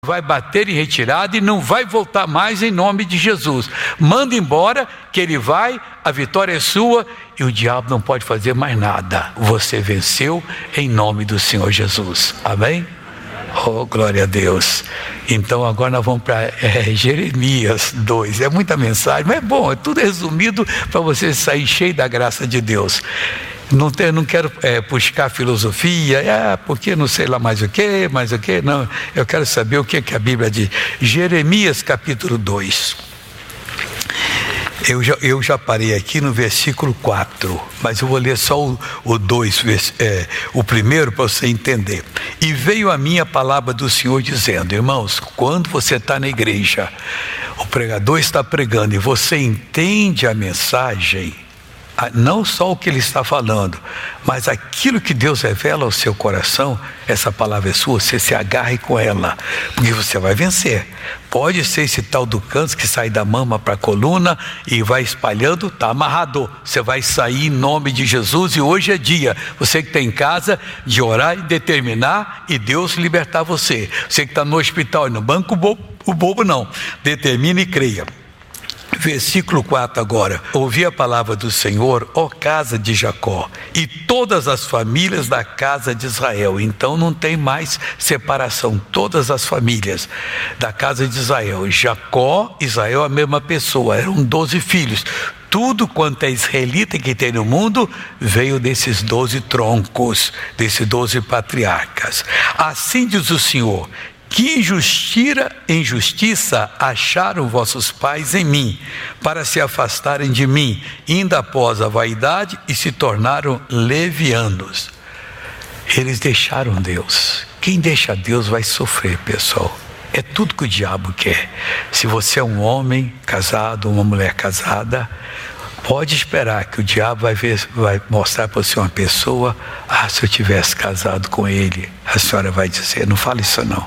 vai bater em retirada e não vai voltar mais em nome de Jesus. Manda embora, que ele vai, a vitória é sua e o diabo não pode fazer mais nada. Você venceu em nome do Senhor Jesus. Amém? Oh, glória a Deus. Então agora nós vamos para Jeremias 2. É muita mensagem, mas é bom, é tudo resumido para você sair cheio da graça de Deus. Não quero buscar filosofia, porque não sei lá mais o que, não. Eu quero saber o que a Bíblia diz. Jeremias capítulo 2. Eu já parei aqui no versículo 4, mas eu vou ler só o 2, o primeiro, para você entender. E veio a minha palavra do Senhor dizendo: irmãos, quando você está na igreja, o pregador está pregando e você entende a mensagem, não só o que ele está falando, mas aquilo que Deus revela ao seu coração, essa palavra é sua, você se agarre com ela, porque você vai vencer. Pode ser esse tal do câncer que sai da mama para a coluna e vai espalhando, está amarrado. Você vai sair em nome de Jesus e hoje é dia, você que está em casa, de orar e determinar e Deus libertar você. Você que está no hospital e no banco, o bobo não, determine e creia. Versículo 4 agora. Ouvi a palavra do Senhor, ó casa de Jacó, e todas as famílias da casa de Israel. Então não tem mais separação, todas as famílias da casa de Israel. Jacó, Israel, a mesma pessoa, eram 12 filhos. Tudo quanto é israelita que tem no mundo veio desses 12 troncos, desses 12 patriarcas. Assim diz o Senhor: que injustiça acharam vossos pais em mim, para se afastarem de mim, indo após a vaidade e se tornaram levianos. Eles deixaram Deus. Quem deixa Deus vai sofrer, pessoal. É tudo que o diabo quer. Se você é um homem casado, uma mulher casada, pode esperar que o diabo vai mostrar para você uma pessoa: se eu tivesse casado com ele, a senhora vai dizer, não fala isso não.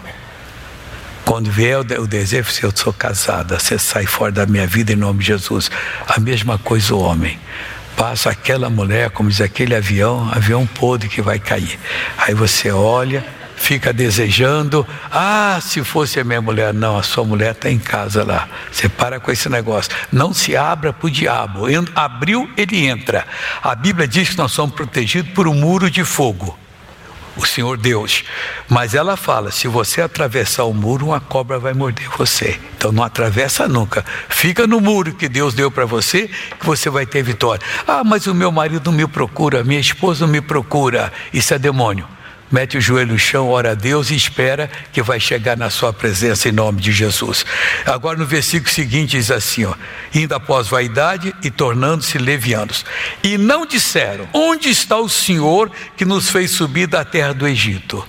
Quando vier o desejo, se eu sou casada, você sai fora da minha vida em nome de Jesus. A mesma coisa o homem. Passa aquela mulher, como diz aquele avião podre que vai cair. Aí você olha, fica desejando: se fosse a minha mulher. Não, a sua mulher está em casa lá. Você para com esse negócio. Não se abra para o diabo. Abriu, ele entra. A Bíblia diz que nós somos protegidos por um muro de fogo, o Senhor Deus. Mas ela fala: se você atravessar o muro, uma cobra vai morder você. Então não atravessa nunca. Fica no muro que Deus deu para você, que você vai ter vitória. Mas o meu marido não me procura, minha esposa não me procura. Isso é demônio. Mete o joelho no chão, ora a Deus e espera que vai chegar na sua presença em nome de Jesus. Agora no versículo seguinte diz assim, indo após vaidade e tornando-se levianos. E não disseram: onde está o Senhor que nos fez subir da terra do Egito?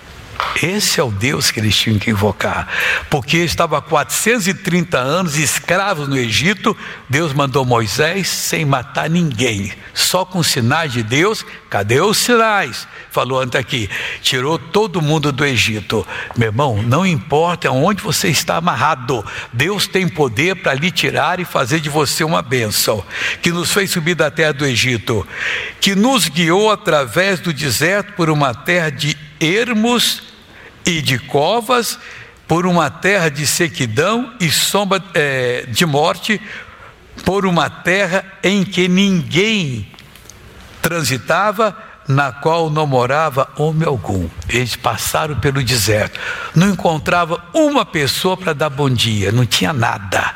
Esse é o Deus que eles tinham que invocar, porque estava há 430 anos escravos no Egito. Deus mandou Moisés sem matar ninguém, só com sinais de Deus. Cadê os sinais? Falou antes aqui, tirou todo mundo do Egito. Meu irmão, não importa onde você está amarrado, Deus tem poder para lhe tirar e fazer de você uma bênção. Que nos fez subir da terra do Egito, que nos guiou através do deserto por uma terra de ermos e de covas, por uma terra de sequidão e sombra de morte, por uma terra em que ninguém transitava, na qual não morava homem algum. Eles passaram pelo deserto, não encontrava uma pessoa para dar bom dia, não tinha nada.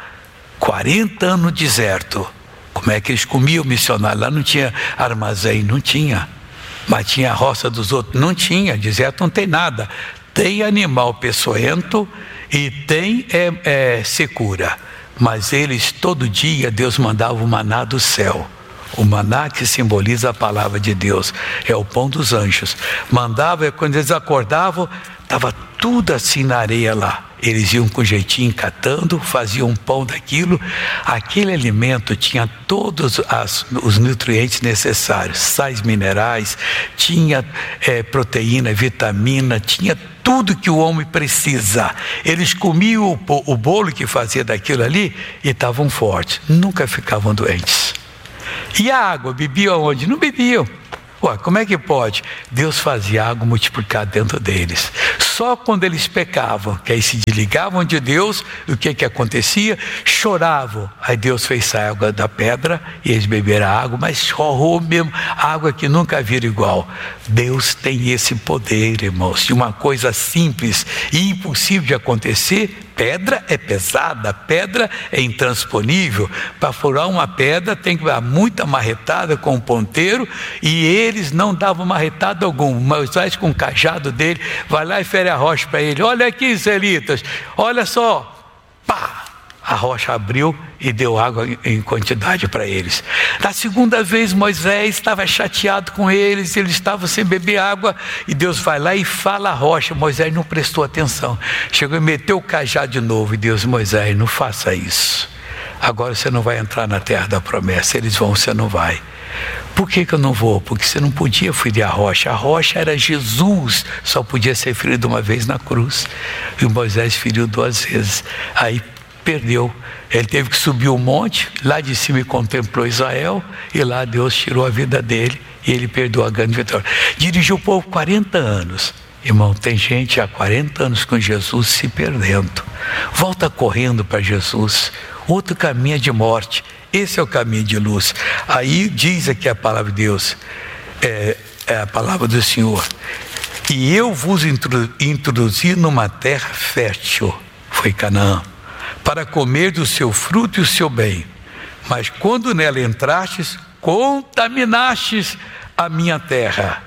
40 anos no deserto. Como é que eles comiam, missionário? Lá não tinha armazém, não tinha. Mas tinha a roça dos outros? Não tinha. Deserto não tem nada. Tem animal peçonhento e tem secura. Mas eles, todo dia, Deus mandava o maná do céu. O maná que simboliza a palavra de Deus, é o pão dos anjos. Mandava, quando eles acordavam, estava tudo assim na areia lá. Eles iam com jeitinho catando, faziam um pão daquilo. Aquele alimento tinha todos os nutrientes necessários, sais minerais, tinha proteína, vitamina, tinha tudo que o homem precisa. Eles comiam o bolo que fazia daquilo ali e estavam fortes, nunca ficavam doentes. E a água, bebiam onde? Não bebiam. Como é que pode? Deus fazia água multiplicar dentro deles. só quando eles pecavam, que aí se desligavam de Deus, o que acontecia? Choravam. Aí Deus fez sair água da pedra e eles beberam a água, mas chorou mesmo, água que nunca viram igual. Deus tem esse poder, irmãos, de uma coisa simples e impossível de acontecer. Pedra é pesada, pedra é intransponível. Para furar uma pedra tem que dar muita marretada com o ponteiro, e eles não davam marretada alguma. Moisés, com o cajado dele, vai lá e fere a rocha para ele. Olha aqui, israelitas, olha só, pá! A rocha abriu e deu água em quantidade para eles. Da segunda vez, Moisés estava chateado com eles estavam sem beber água, e Deus vai lá e fala a rocha. Moisés não prestou atenção, chegou e meteu o cajado de novo, e Deus: Moisés, não faça isso, agora você não vai entrar na terra da promessa. Eles vão, você não vai. Por que eu não vou? Porque você não podia ferir a rocha era Jesus, só podia ser ferido uma vez na cruz, e Moisés feriu 2 vezes, aí perdeu. Ele teve que subir o monte, lá de cima contemplou Israel, e lá Deus tirou a vida dele, e ele perdeu a grande vitória. Dirigiu o povo 40 anos. Irmão, tem gente há 40 anos com Jesus se perdendo. Volta correndo para Jesus. Outro caminho é de morte, esse é o caminho de luz. Aí diz aqui a palavra de Deus, é a palavra do Senhor: e eu vos introduzi numa terra fértil, foi Canaã, para comer do seu fruto e o seu bem. Mas quando nela entrastes, contaminastes a minha terra,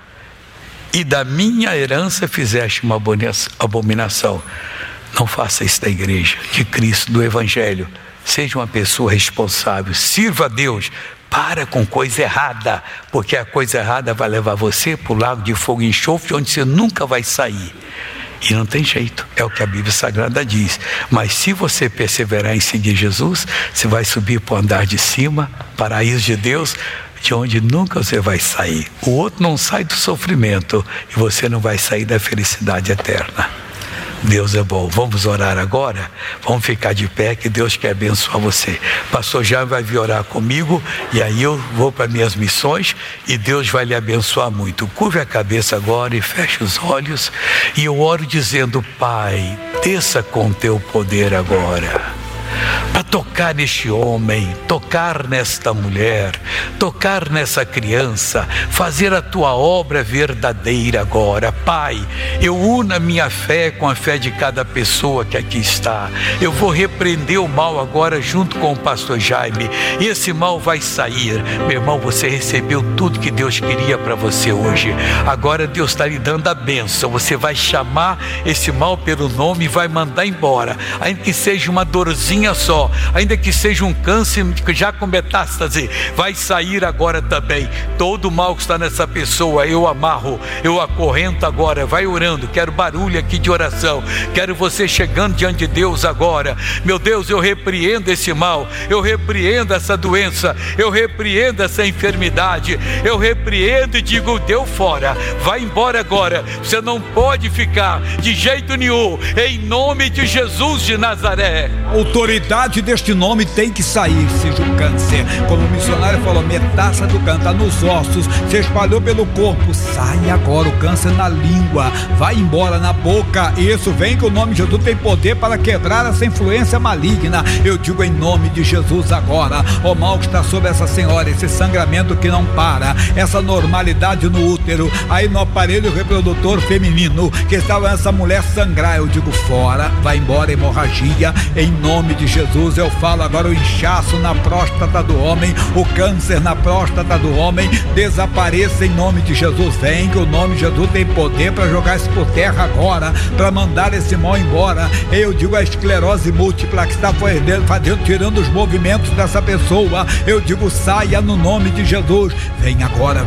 e da minha herança fizeste uma abominação. Não faça isso da igreja de Cristo, do Evangelho. Seja uma pessoa responsável, sirva a Deus. Para com coisa errada, porque a coisa errada vai levar você para o lago de fogo e enxofre, onde você nunca vai sair. E não tem jeito, é o que a Bíblia Sagrada diz. Mas se você perseverar em seguir Jesus, você vai subir para o andar de cima, paraíso de Deus, de onde nunca você vai sair. O outro não sai do sofrimento, e você não vai sair da felicidade eterna. Deus é bom. Vamos orar agora? Vamos ficar de pé, que Deus quer abençoar você. Pastor Jaime vai vir orar comigo, e aí eu vou para minhas missões, e Deus vai lhe abençoar muito. Curve a cabeça agora e feche os olhos, e eu oro dizendo: Pai, desça com teu poder agora, para tocar neste homem, tocar nesta mulher, tocar nessa criança, fazer a tua obra verdadeira agora. Pai, eu uno a minha fé com a fé de cada pessoa que aqui está. Eu vou repreender o mal agora junto com o pastor Jaime, e esse mal vai sair. Meu irmão, você recebeu tudo que Deus queria para você hoje. Agora Deus está lhe dando a bênção. Você vai chamar esse mal pelo nome e vai mandar embora, ainda que seja uma dorzinha só, ainda que seja um câncer já com metástase, vai sair agora também. Todo o mal que está nessa pessoa, eu amarro, eu acorrento agora. Vai orando, quero barulho aqui de oração, quero você chegando diante de Deus agora. Meu Deus, eu repreendo esse mal, eu repreendo essa doença, eu repreendo essa enfermidade, eu repreendo e digo: deu fora, vai embora agora. Você não pode ficar de jeito nenhum, em nome de Jesus de Nazaré. A autoridade deste nome tem que sair. Seja o câncer, como o missionário falou, metástase do câncer, tá nos ossos, se espalhou pelo corpo, sai agora. O câncer na língua, vai embora na boca. Isso, vem que o nome de Jesus tem poder para quebrar essa influência maligna. Eu digo em nome de Jesus agora, o mal que está sobre essa senhora, esse sangramento que não para, essa normalidade no útero, aí no aparelho reprodutor feminino, que estava essa mulher sangrar, eu digo fora, vai embora hemorragia, em nome de Jesus. Eu falo agora o inchaço na próstata do homem, o câncer na próstata do homem, desapareça em nome de Jesus. Vem que o nome de Jesus tem poder para jogar isso por terra agora, para mandar esse mal embora. Eu digo a esclerose múltipla que está fazendo, tirando os movimentos dessa pessoa, eu digo saia no nome de Jesus. Vem agora,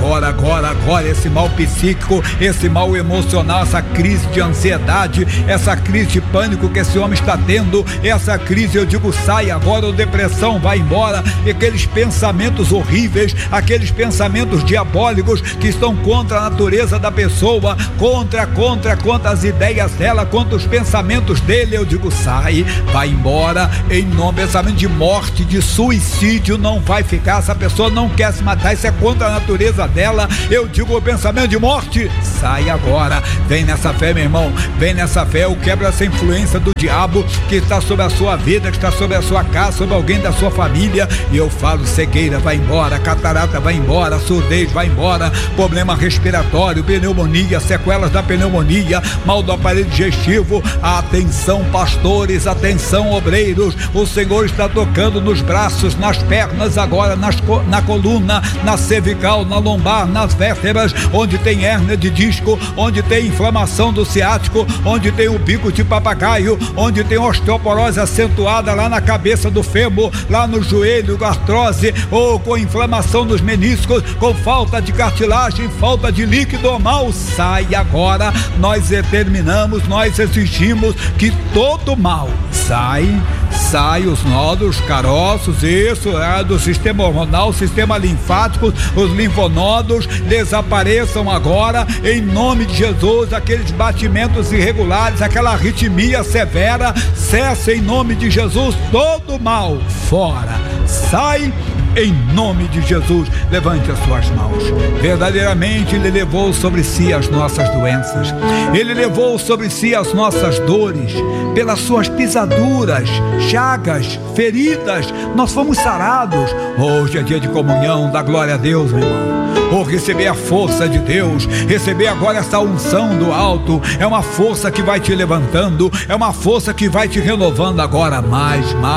agora esse mal psíquico, esse mal emocional, essa crise de ansiedade, essa crise de pânico que esse homem está tendo, essa crise, eu digo digo sai agora, ou depressão vai embora, e aqueles pensamentos horríveis, aqueles pensamentos diabólicos que estão contra a natureza da pessoa, contra as ideias dela, contra os pensamentos dele, eu digo sai, vai embora, em nome, pensamento de morte, de suicídio não vai ficar, essa pessoa não quer se matar, isso é contra a natureza dela, eu digo o pensamento de morte, sai agora, vem nessa fé, meu irmão, vem nessa fé, eu quebro essa influência do diabo que está sobre a sua vida, que está sobre a sua casa, sobre alguém da sua família, e eu falo, cegueira vai embora, catarata vai embora, surdez vai embora, problema respiratório, pneumonia, sequelas da pneumonia, mal do aparelho digestivo, atenção pastores, atenção obreiros, o Senhor está tocando nos braços, nas pernas agora, na coluna, na cervical, na lombar, nas vértebras, onde tem hérnia de disco, onde tem inflamação do ciático, onde tem o bico de papagaio, onde tem osteoporose acentuada lá na cabeça do fêmur, lá no joelho, artrose, ou com inflamação dos meniscos, com falta de cartilagem, falta de líquido mal, sai agora, nós determinamos, nós exigimos que todo mal sai os nódulos, caroços, isso do sistema hormonal, sistema linfático, os linfonodos desapareçam agora, em nome de Jesus, aqueles batimentos irregulares, aquela arritmia severa, cessa em nome de Jesus, todo mal fora, sai em nome de Jesus. Levante as suas mãos. Verdadeiramente Ele levou sobre si as nossas doenças, Ele levou sobre si as nossas dores, pelas suas pisaduras, chagas, feridas, nós fomos sarados. Hoje é dia de comunhão, da glória a Deus, meu irmão. Receber a força de Deus, receber agora essa unção do alto, é uma força que vai te levantando, é uma força que vai te renovando agora mais.